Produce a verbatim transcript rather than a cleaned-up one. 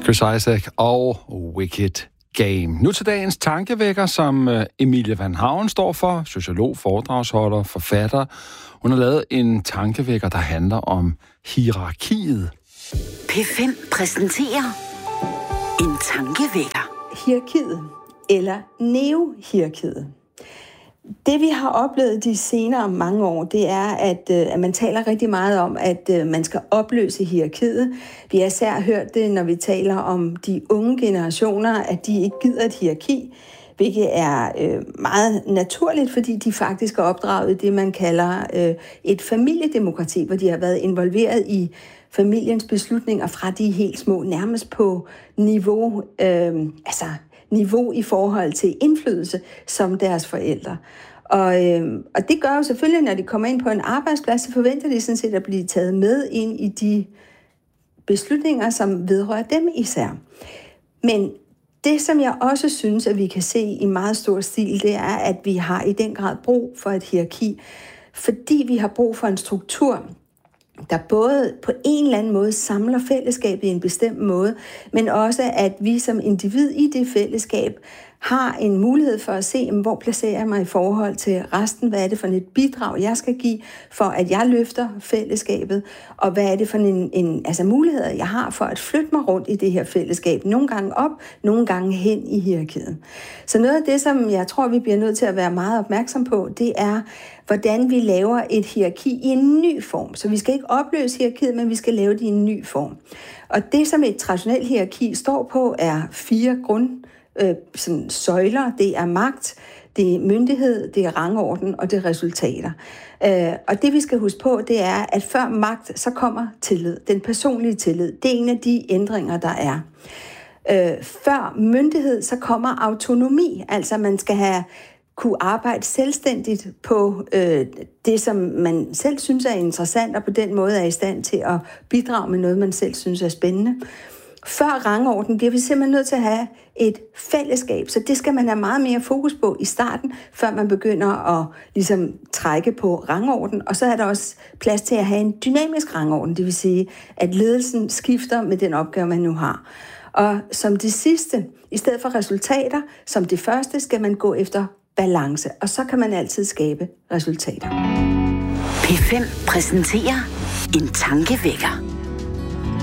Chris Isaak og Wicked Game. Nu til dagens tankevækker, som Emilie Van Hauen står for, sociolog, foredragsholder, forfatter. Hun har lavet en tankevækker, der handler om hierarkiet. P fem præsenterer en tankevækker. Hierarkiet, eller neohierarkiet. Det, vi har oplevet de senere mange år, det er, at, at man taler rigtig meget om, at man skal opløse hierarkiet. Vi har især hørt det, når vi taler om de unge generationer, at de ikke gider et hierarki, hvilket er øh, meget naturligt, fordi de faktisk er opdraget i det, man kalder øh, et familiedemokrati, hvor de har været involveret i familiens beslutninger fra de helt små, nærmest på niveau, øh, altså niveau i forhold til indflydelse som deres forældre. Og, øh, og det gør jo selvfølgelig, når de kommer ind på en arbejdsplads, så forventer de sådan set at blive taget med ind i de beslutninger, som vedrører dem især. Men det, som jeg også synes, at vi kan se i meget stor stil, det er, at vi har i den grad brug for et hierarki, fordi vi har brug for en struktur, der både på en eller anden måde samler fællesskabet i en bestemt måde, men også at vi som individ i det fællesskab har en mulighed for at se, hvor placerer jeg mig i forhold til resten, hvad er det for et bidrag, jeg skal give, for at jeg løfter fællesskabet, og hvad er det for en, en altså muligheder, jeg har for at flytte mig rundt i det her fællesskab, nogle gange op, nogle gange hen i hierarkiet. Så noget af det, som jeg tror, vi bliver nødt til at være meget opmærksom på, det er, hvordan vi laver et hierarki i en ny form. Så vi skal ikke opløse hierarkiet, men vi skal lave det i en ny form. Og det, som et traditionelt hierarki står på, er fire grund øh, sådan søjler. Det er magt, det er myndighed, det er rangorden, og det er resultater. Øh, og det, vi skal huske på, det er, at før magt, så kommer tillid. Den personlige tillid. Det er en af de ændringer, der er. Øh, før myndighed, så kommer autonomi. Altså, man skal have kunne arbejde selvstændigt på øh, det, som man selv synes er interessant, og på den måde er i stand til at bidrage med noget, man selv synes er spændende. Før rangorden bliver vi simpelthen nødt til at have et fællesskab, så det skal man have meget mere fokus på i starten, før man begynder at ligesom trække på rangorden. Og så er der også plads til at have en dynamisk rangorden, det vil sige, at ledelsen skifter med den opgave, man nu har. Og som det sidste, i stedet for resultater, som det første, skal man gå efter balance, og så kan man altid skabe resultater. P fem præsenterer en tankevækker.